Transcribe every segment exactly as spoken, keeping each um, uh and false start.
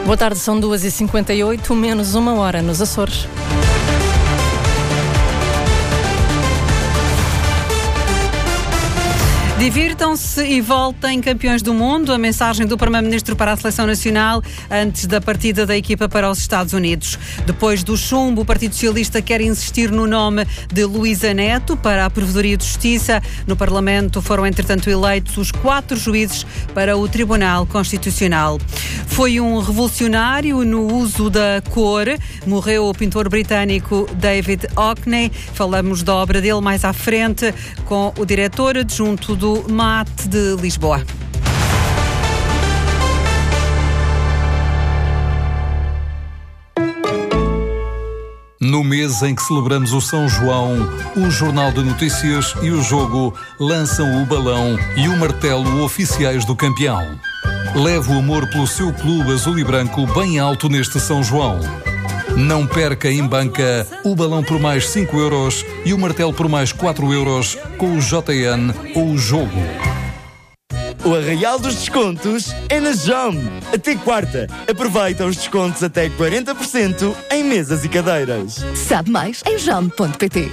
Boa tarde, são duas e cinquenta e oito, menos uma hora nos Açores. Divirtam-se e voltem campeões do mundo. A mensagem do Primeiro-Ministro para a Seleção Nacional antes da partida da equipa para os Estados Unidos. Depois do chumbo, o Partido Socialista quer insistir no nome de Luísa Neto para a Provedoria de Justiça. No Parlamento foram, entretanto, eleitos os quatro juízes para o Tribunal Constitucional. Foi um revolucionário no uso da cor. Morreu o pintor britânico David Hockney. Falamos da obra dele mais à frente com o diretor adjunto do M A T de Lisboa. No mês em que celebramos o São João, o Jornal de Notícias e o Jogo lançam o balão e o martelo oficiais do campeão. Leve o amor pelo seu clube azul e branco bem alto neste São João. Não perca em banca o balão por mais cinco euros e o martelo por mais quatro euros com o J N ou o Jogo. O Arraial dos Descontos é na Jam. Até quarta. Aproveita os descontos até quarenta por cento em mesas e cadeiras. Sabe mais em jam ponto pt.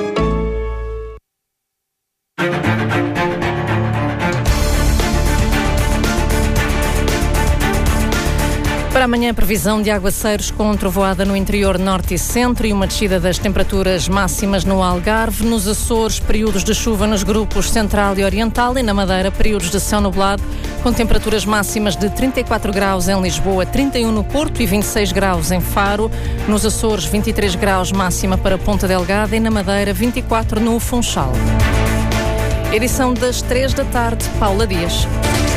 Para amanhã, previsão de aguaceiros com trovoada no interior norte e centro e uma descida das temperaturas máximas no Algarve. Nos Açores, períodos de chuva nos grupos central e oriental e na Madeira, períodos de céu nublado com temperaturas máximas de trinta e quatro graus em Lisboa, trinta e um no Porto e vinte e seis graus em Faro. Nos Açores, vinte e três graus máxima para Ponta Delgada e na Madeira, vinte e quatro no Funchal. Edição das três da tarde, Paula Dias.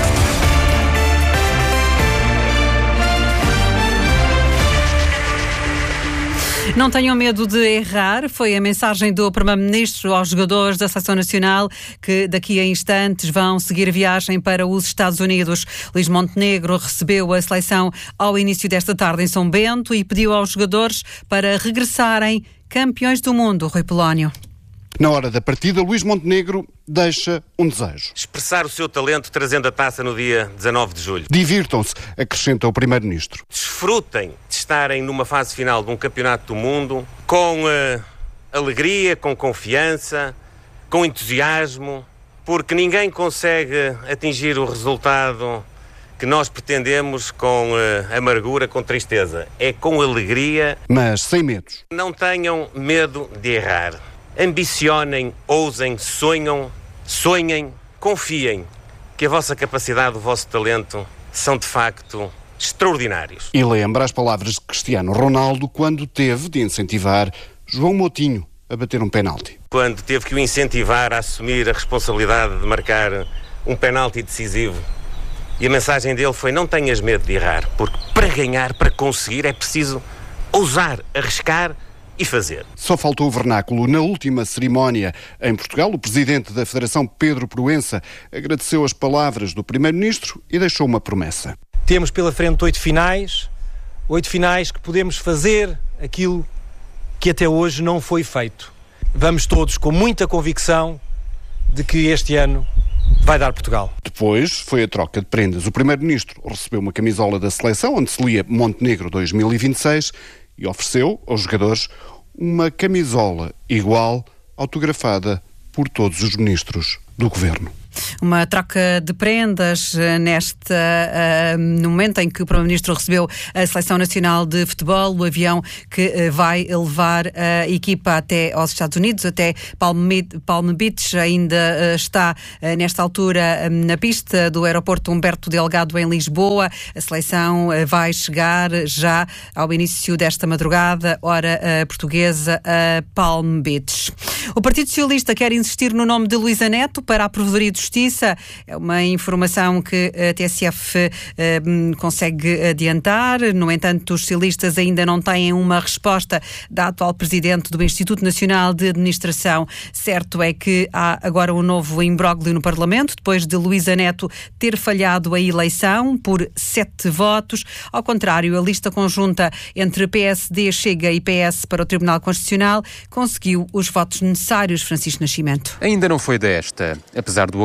Não tenham medo de errar, foi a mensagem do Primeiro-Ministro aos jogadores da Seleção Nacional que daqui a instantes vão seguir a viagem para os Estados Unidos. Luís Montenegro recebeu a seleção ao início desta tarde em São Bento e pediu aos jogadores para regressarem campeões do mundo. Rui Polónio. Na hora da partida, Luís Montenegro deixa um desejo. Expressar o seu talento trazendo a taça no dia dezanove de julho. Divirtam-se, acrescenta o Primeiro-Ministro. Desfrutem de estarem numa fase final de um campeonato do mundo com uh, alegria, com confiança, com entusiasmo, porque ninguém consegue atingir o resultado que nós pretendemos com uh, amargura, com tristeza. É com alegria. Mas sem medos. Não tenham medo de errar. Ambicionem, ousem, sonham, sonhem, confiem que a vossa capacidade, o vosso talento são de facto extraordinários. E lembra as palavras de Cristiano Ronaldo quando teve de incentivar João Moutinho a bater um penalti. Quando teve que o incentivar a assumir a responsabilidade de marcar um penalti decisivo. E a mensagem dele foi: não tenhas medo de errar, porque para ganhar, para conseguir, é preciso ousar, arriscar e fazer. Só faltou o vernáculo. Na última cerimónia em Portugal, o presidente da Federação, Pedro Proença, agradeceu as palavras do Primeiro-Ministro e deixou uma promessa. Temos pela frente oito finais, oito finais que podemos fazer aquilo que até hoje não foi feito. Vamos todos com muita convicção de que este ano vai dar Portugal. Depois foi a troca de prendas. O Primeiro-Ministro recebeu uma camisola da seleção onde se lia Montenegro dois mil e vinte e seis e ofereceu aos jogadores uma camisola igual, autografada por todos os ministros do Governo. Uma troca de prendas neste uh, no momento em que o Primeiro-Ministro recebeu a Seleção Nacional de Futebol, o avião que uh, vai levar a equipa até aos Estados Unidos, até Palm, Palm Beach. Ainda uh, está uh, nesta altura uh, na pista do aeroporto Humberto Delgado em Lisboa. A seleção uh, vai chegar já ao início desta madrugada, hora uh, portuguesa, a Palm Beach. O Partido Socialista quer insistir no nome de Luísa Neto para a Provedoria de Justiça. É uma informação que a T S F uh, consegue adiantar. No entanto, os socialistas ainda não têm uma resposta da atual presidente do Instituto Nacional de Administração. Certo é que há agora um novo imbróglio no Parlamento, depois de Luísa Neto ter falhado a eleição por sete votos. Ao contrário, a lista conjunta entre P S D, Chega e P S para o Tribunal Constitucional conseguiu os votos necessários. Francisco Nascimento. Ainda não foi desta. Apesar do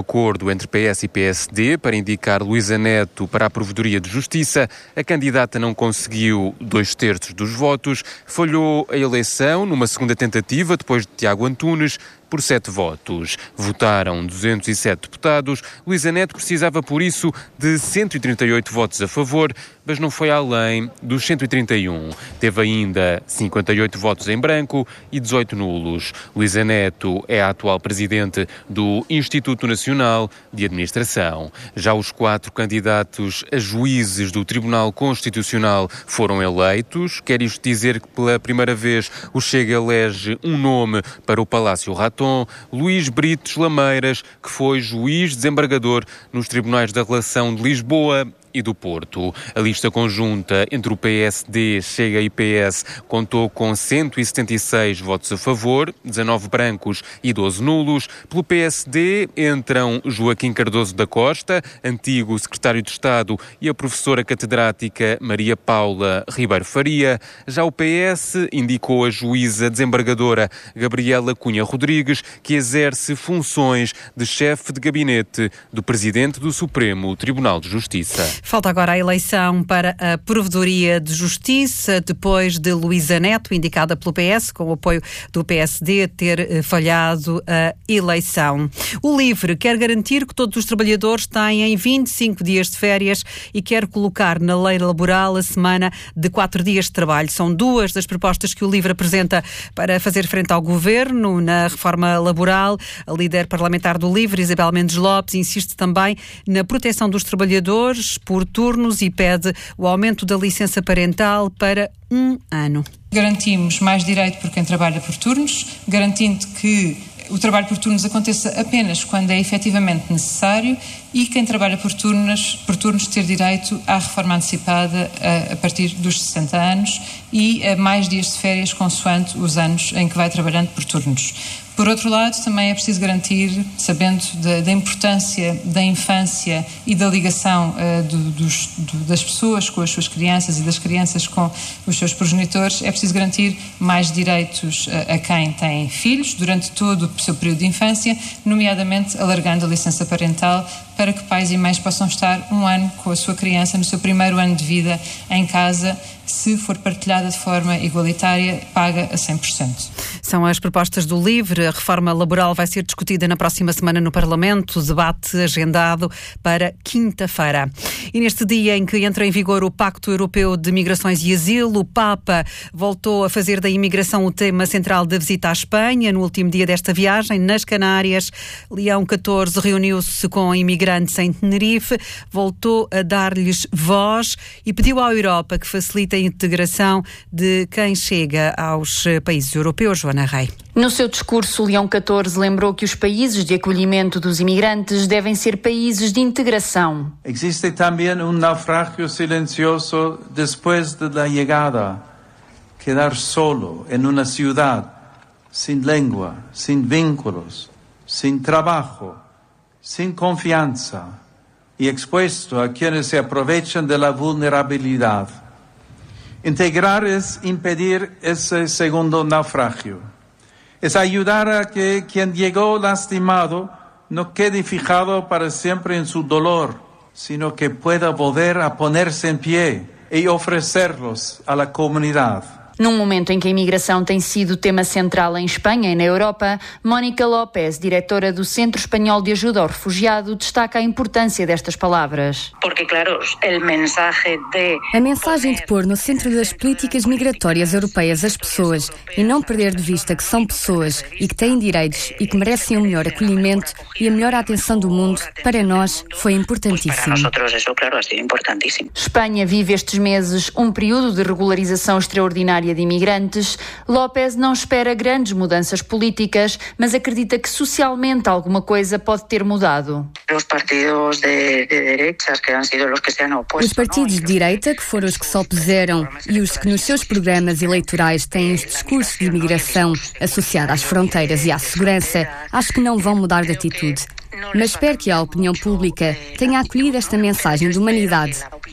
acordo entre P S e P S D para indicar Luísa Neto para a Provedoria de Justiça. A candidata não conseguiu dois terços dos votos, falhou a eleição numa segunda tentativa, depois de Tiago Antunes, por sete votos. Votaram duzentos e sete deputados. Luísa Neto precisava, por isso, de cento e trinta e oito votos a favor, mas não foi além dos cento e trinta e um. Teve ainda cinquenta e oito votos em branco e dezoito nulos. Luísa Neto é a atual presidente do Instituto Nacional de Administração. Já os quatro candidatos a juízes do Tribunal Constitucional foram eleitos. Quer isto dizer que pela primeira vez o Chega elege um nome para o Palácio Raton, Luís Brites Lameiras, que foi juiz desembargador nos Tribunais da Relação de Lisboa e do Porto. A lista conjunta entre o P S D, Chega e P S contou com cento e setenta e seis votos a favor, dezanove brancos e doze nulos. Pelo P S D entram Joaquim Cardoso da Costa, antigo secretário de Estado, e a professora catedrática Maria Paula Ribeiro Faria. Já o P S indicou a juíza desembargadora Gabriela Cunha Rodrigues, que exerce funções de chefe de gabinete do Presidente do Supremo Tribunal de Justiça. Falta agora a eleição para a Provedoria de Justiça, depois de Luísa Neto, indicada pelo P S, com o apoio do P S D, ter falhado a eleição. O LIVRE quer garantir que todos os trabalhadores têm vinte e cinco dias de férias e quer colocar na lei laboral a semana de quatro dias de trabalho. São duas das propostas que o LIVRE apresenta para fazer frente ao Governo na reforma laboral. A líder parlamentar do LIVRE, Isabel Mendes Lopes, insiste também na proteção dos trabalhadores por turnos e pede o aumento da licença parental para um ano. Garantimos mais direito por quem trabalha por turnos, garantindo que o trabalho por turnos aconteça apenas quando é efetivamente necessário e quem trabalha por turnos, por turnos ter direito à reforma antecipada a, a partir dos sessenta anos e a mais dias de férias consoante os anos em que vai trabalhando por turnos. Por outro lado, também é preciso garantir, sabendo da, da importância da infância e da ligação uh, do, dos, do, das pessoas com as suas crianças e das crianças com os seus progenitores, é preciso garantir mais direitos uh, a quem tem filhos durante todo o seu período de infância, nomeadamente alargando a licença parental para que pais e mães possam estar um ano com a sua criança no seu primeiro ano de vida em casa, se for partilhada de forma igualitária, paga a cem por cento. São as propostas do LIVRE. A reforma laboral vai ser discutida na próxima semana no Parlamento, o debate agendado para quinta-feira. E neste dia em que entra em vigor o Pacto Europeu de Migrações e Asilo, o Papa voltou a fazer da imigração o tema central da visita à Espanha. No último dia desta viagem, nas Canárias, Leão catorze reuniu-se com imigrantes em Tenerife, voltou a dar-lhes voz e pediu à Europa que facilite a integração de quem chega aos países europeus. Joana Rei. No seu discurso, Leão catorze lembrou que os países de acolhimento dos imigrantes devem ser países de integração. Existe também um naufrágio silencioso depois da chegada. Quedar solo em uma cidade, sem língua, sem vínculos, sem trabalho, sem confiança e exposto a quienes se aproveitam da vulnerabilidade. Integrar é impedir esse segundo naufrágio. É ayudar a que quien llegó lastimado no quede fijado para siempre en su dolor, sino que pueda volver a ponerse en pie y ofrecerlos a la comunidad. Num momento em que a imigração tem sido tema central em Espanha e na Europa, Mónica López, diretora do Centro Espanhol de Ajuda ao Refugiado, destaca a importância destas palavras. Porque, claro, el mensaje de... A mensagem de pôr no centro das políticas migratórias europeias as pessoas e não perder de vista que são pessoas e que têm direitos e que merecem o melhor acolhimento e a melhor atenção do mundo, para nós foi importantíssimo. Para nós, isso, claro, ha sido importantíssimo. Espanha vive estes meses um período de regularização extraordinária de imigrantes. López não espera grandes mudanças políticas, mas acredita que socialmente alguma coisa pode ter mudado. Os partidos de, de derechas, que han sido os que se han oposto. Os partidos de direita, que foram os que se opuseram e os que nos seus programas eleitorais têm os discursos de imigração associados às fronteiras e à segurança, acho que não vão mudar de atitude. Mas espero que a opinião pública tenha acolhido esta mensagem de humanidade,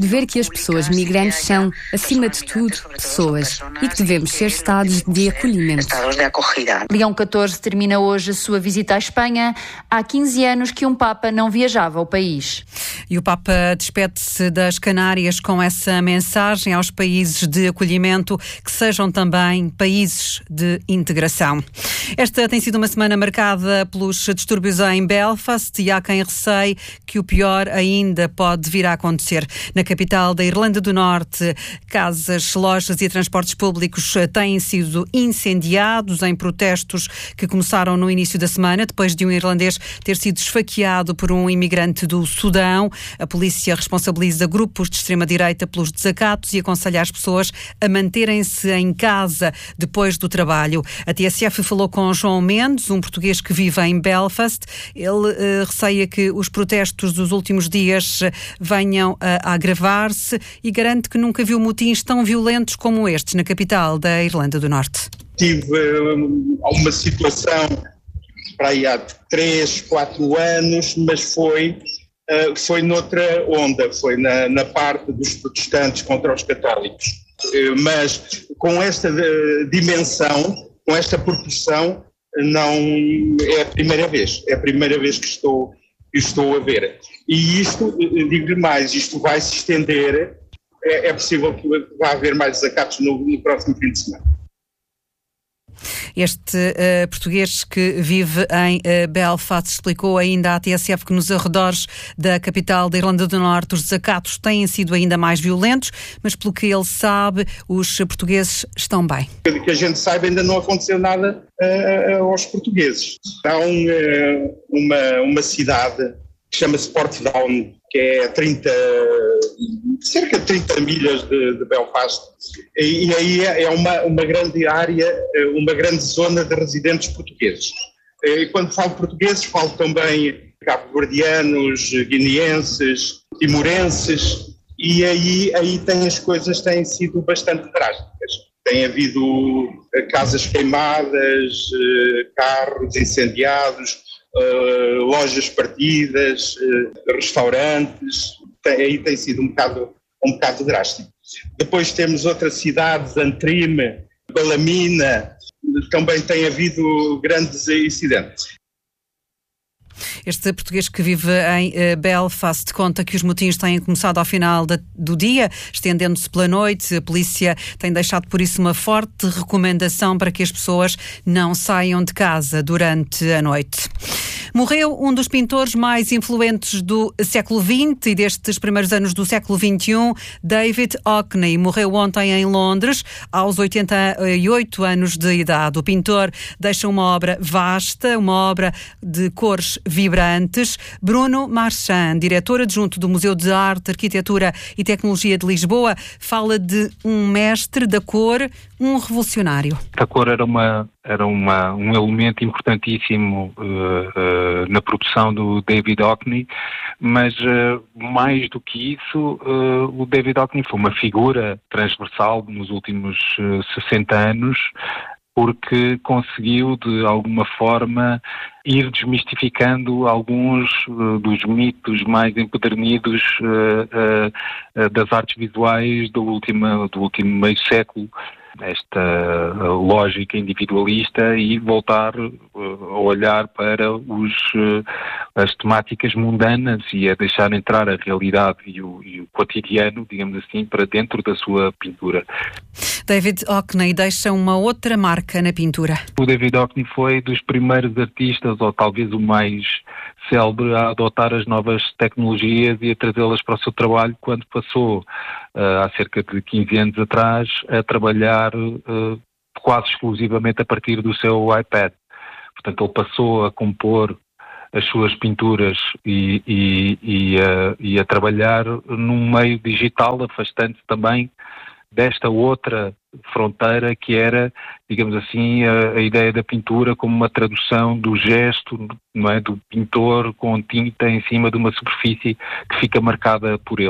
de ver que as pessoas migrantes são, acima de tudo, pessoas e que devemos ser estados de acolhimento. Leão catorze termina hoje a sua visita à Espanha. Há quinze anos que um Papa não viajava ao país. E o Papa despede-se das Canárias com essa mensagem aos países de acolhimento que sejam também países de integração. Esta tem sido uma semana marcada pelos distúrbios em Belfast e há quem receie que o pior ainda pode vir a acontecer. Na capital da Irlanda do Norte, casas, lojas e transportes públicos têm sido incendiados em protestos que começaram no início da semana, depois de um irlandês ter sido esfaqueado por um imigrante do Sudão. A polícia responsabiliza grupos de extrema-direita pelos desacatos e aconselha as pessoas a manterem-se em casa depois do trabalho. A T S F falou com João Mendes, um português que vive em Belfast. Ele uh, receia que os protestos dos últimos dias venham a agravar-se e garante que nunca viu motins tão violentos como estes na capital da Irlanda do Norte. Tive um, uma situação para aí há três, quatro anos, mas foi, uh, foi noutra onda, foi na, na parte dos protestantes contra os católicos. Uh, mas com esta uh, dimensão, com esta proporção, não é a primeira vez, é a primeira vez que estou, que estou a ver. E isto, digo-lhe mais, isto vai se estender, é, é possível que vá haver mais desacatos no, no próximo fim de semana. Este uh, português que vive em uh, Belfast explicou ainda à T S F que nos arredores da capital da Irlanda do Norte os desacatos têm sido ainda mais violentos, mas pelo que ele sabe, os portugueses estão bem. Que a gente saiba, ainda não aconteceu nada uh, aos portugueses. Há um, uh, uma, uma cidade que chama-se Portadown, que é trinta, cerca de trinta milhas de, de Belfast, e, e aí é uma, uma grande área, uma grande zona de residentes portugueses. E quando falo portugueses, falo também cabo-verdianos, guineenses, timorenses, e aí, aí tem, as coisas têm sido bastante drásticas. Tem havido casas queimadas, carros incendiados, Uh, lojas partidas, uh, restaurantes, tem, aí tem sido um bocado, um bocado drástico. Depois temos outras cidades, Antrim, Balamina, também tem havido grandes incidentes. Este português que vive em uh, Belfast conta que os motins têm começado ao final da, do dia, estendendo-se pela noite. A polícia tem deixado por isso uma forte recomendação para que as pessoas não saiam de casa durante a noite. Morreu um dos pintores mais influentes do século vinte e destes primeiros anos do século vinte e um, David Hockney. Morreu ontem em Londres, aos oitenta e oito anos de idade. O pintor deixa uma obra vasta, uma obra de cores vibrantes. Bruno Marchand, diretor adjunto do Museu de Arte, Arquitetura e Tecnologia de Lisboa, fala de um mestre da cor, um revolucionário. A cor era, uma, era uma, um elemento importantíssimo uh, uh, na produção do David Hockney, mas uh, mais do que isso, uh, o David Hockney foi uma figura transversal nos últimos uh, sessenta anos, porque conseguiu, de alguma forma, ir desmistificando alguns uh, dos mitos mais empedernidos uh, uh, uh, das artes visuais do último, do último meio século. Esta uh, lógica individualista e voltar uh, a olhar para os, uh, as temáticas mundanas e a deixar entrar a realidade e o, e o cotidiano, digamos assim, para dentro da sua pintura. David Hockney deixa uma outra marca na pintura. O David Hockney foi dos primeiros artistas, ou talvez o mais célebre, a adotar as novas tecnologias e a trazê-las para o seu trabalho quando passou, uh, há cerca de quinze anos atrás, a trabalhar uh, quase exclusivamente a partir do seu iPad. Portanto, ele passou a compor as suas pinturas e, e, e, a, e a trabalhar num meio digital, afastando-se também desta outra fronteira que era, digamos assim, a, a ideia da pintura como uma tradução do gesto, não é, do pintor com tinta em cima de uma superfície que fica marcada por ele.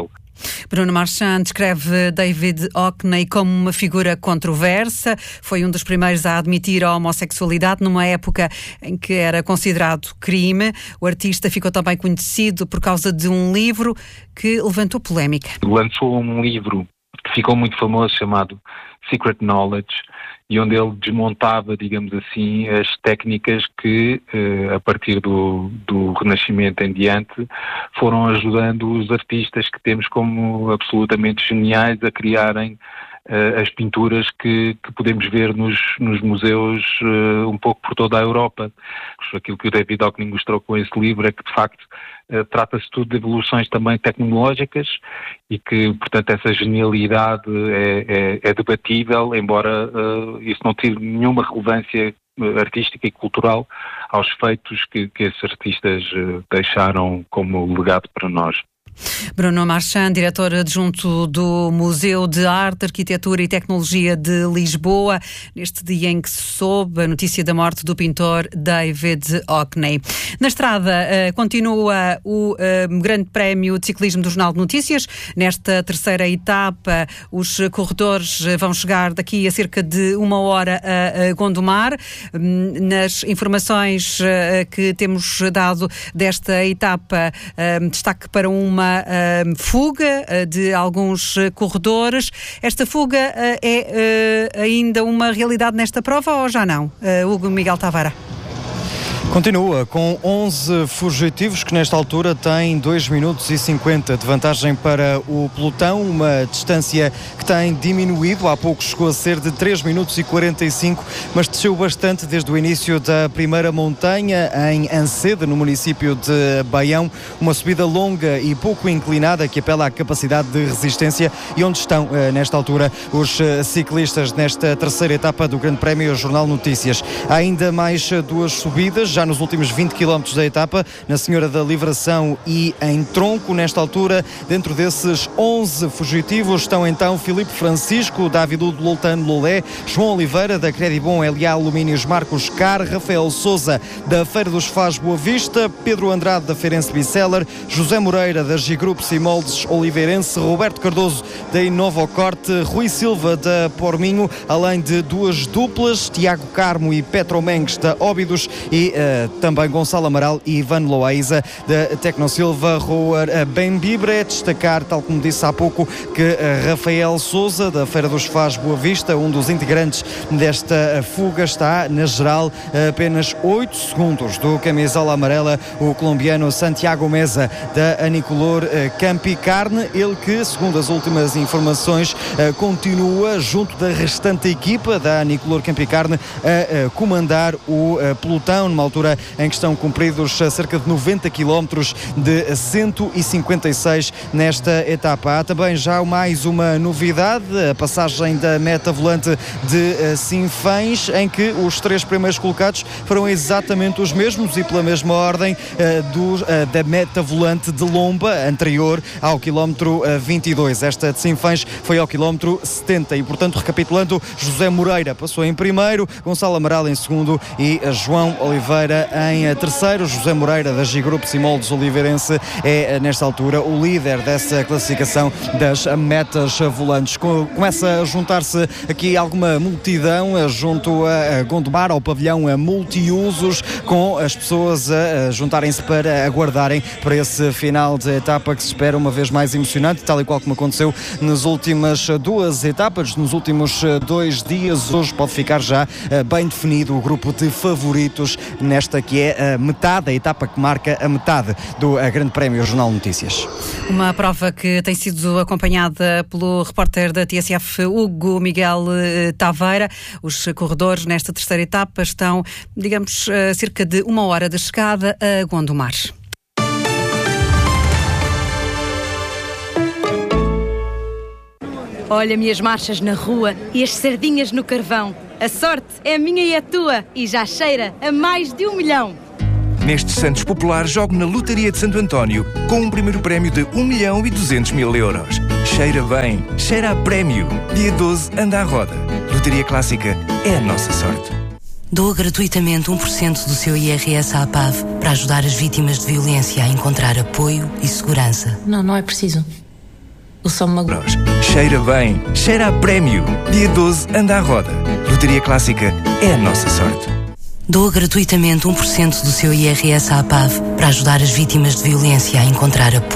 Bruno Marchand descreve David Hockney como uma figura controversa. Foi um dos primeiros a admitir a homossexualidade numa época em que era considerado crime. O artista ficou também conhecido por causa de um livro que levantou polémica. Lançou um livro que ficou muito famoso chamado Secret Knowledge, e onde ele desmontava, digamos assim, as técnicas que, a partir do, do Renascimento em diante, foram ajudando os artistas que temos como absolutamente geniais a criarem uh, as pinturas que, que podemos ver nos, nos museus uh, um pouco por toda a Europa. Aquilo que o David Hockney mostrou com esse livro é que, de facto, uh, trata-se tudo de evoluções também tecnológicas e que, portanto, essa genialidade é, é, é debatível, embora uh, isso não tire nenhuma relevância artística e cultural aos feitos que, que esses artistas uh, deixaram como legado para nós. Bruno Marchand, diretor adjunto do Museu de Arte, Arquitetura e Tecnologia de Lisboa, neste dia em que se soube a notícia da morte do pintor David Hockney. Na estrada uh, continua o uh, Grande Prémio de Ciclismo do Jornal de Notícias. Nesta terceira etapa, os corredores vão chegar daqui a cerca de uma hora a, a Gondomar. Nas informações uh, que temos dado desta etapa, uh, destaque para uma Uma uh, fuga uh, de alguns uh, corredores. Esta fuga uh, é uh, ainda uma realidade nesta prova ou já não? Uh, Hugo Miguel Tavares. Continua com onze fugitivos que nesta altura têm dois minutos e cinquenta de vantagem para o pelotão, uma distância que tem diminuído, há pouco chegou a ser de três minutos e quarenta e cinco, mas desceu bastante desde o início da primeira montanha em Ancede, no município de Baião, uma subida longa e pouco inclinada que apela à capacidade de resistência e onde estão nesta altura os ciclistas nesta terceira etapa do Grande Prémio Jornal Notícias. Há ainda mais duas subidas, já nos últimos vinte quilómetros da etapa, na Senhora da Livração e em Tronco. Nesta altura, dentro desses onze fugitivos, estão então Filipe Francisco, David Udo Loltano Lolé, João Oliveira, da Credibon L A Alumínios Marcos Car, Rafael Sousa, da Feira dos Faz Boa Vista, Pedro Andrade, da Feirense Biceller, José Moreira, da G-Grupos e Moldes Oliveirense, Roberto Cardoso, da Inovocorte, Rui Silva, da Porminho, além de duas duplas, Tiago Carmo e Petro Mengues, da Óbidos, e Uh, também Gonçalo Amaral e Ivan Loaiza da Tecnosilva Roar Bembibre. É destacar, tal como disse há pouco, que uh, Rafael Sousa, da Feira dos Faz Boa Vista, um dos integrantes desta fuga, está na geral uh, apenas oito segundos do camisola amarela, o colombiano Santiago Meza, da Anicolor uh, Campi Carne, ele que, segundo as últimas informações, uh, continua junto da restante equipa da Anicolor Campi Carne a uh, comandar o uh, pelotão, numa altura em que estão cumpridos cerca de noventa quilómetros de cento e cinquenta e seis nesta etapa. Há também já mais uma novidade, a passagem da meta volante de Sinfãs, em que os três primeiros colocados foram exatamente os mesmos e pela mesma ordem uh, do, uh, da meta volante de Lomba, anterior ao quilómetro uh, vinte e dois. Esta de Sinfãs foi ao quilómetro setenta e, portanto, recapitulando, José Moreira passou em primeiro, Gonçalo Amaral em segundo e João Oliveira em terceiro. José Moreira, da G-Grupos e Moldes Oliveirense, é nesta altura o líder dessa classificação das metas volantes. Começa a juntar-se aqui alguma multidão junto a Gondomar, ao pavilhão multiusos, com as pessoas a juntarem-se para aguardarem para esse final de etapa que se espera uma vez mais emocionante, tal e qual como aconteceu nas últimas duas etapas, nos últimos dois dias. Hoje pode ficar já bem definido o grupo de favoritos nesta que é a metade, a etapa que marca a metade do Grande Prémio Jornal Notícias. Uma prova que tem sido acompanhada pelo repórter da T S F, Hugo Miguel Taveira. Os corredores nesta terceira etapa estão, digamos, a cerca de uma hora da chegada a Gondomar. Olha-me as marchas na rua e as sardinhas no carvão. A sorte é minha e a tua e já cheira a mais de um milhão. Neste Santos Popular, jogo na Lotaria de Santo António com um primeiro prémio de um milhão e duzentos mil euros. Cheira bem, cheira a prémio. Dia doze, anda à roda. Lotaria Clássica é a nossa sorte. Doa gratuitamente um por cento do seu I R S à A P A V para ajudar as vítimas de violência a encontrar apoio e segurança. Não, não é preciso. O São Magros. Cheira bem, cheira a prémio. Dia doze, anda à roda. Lotaria Clássica é a nossa sorte. Doa gratuitamente um por cento do seu I R S à A P A V para ajudar as vítimas de violência a encontrar apoio.